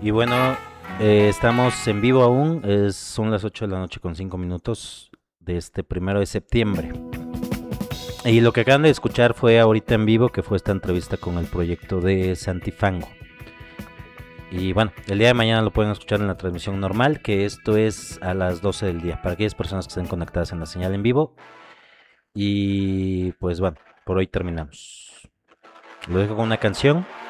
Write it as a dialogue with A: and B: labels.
A: Y bueno, estamos en vivo aún, son las 8 de la noche con 5 minutos de este 1 de septiembre. Y lo que acaban de escuchar fue ahorita en vivo, que fue esta entrevista con el proyecto de Santifango. Y bueno, el día de mañana lo pueden escuchar en la transmisión normal, que esto es a las 12 del día, para aquellas personas que estén conectadas en la señal en vivo. Y pues bueno, por hoy terminamos. Lo dejo con una canción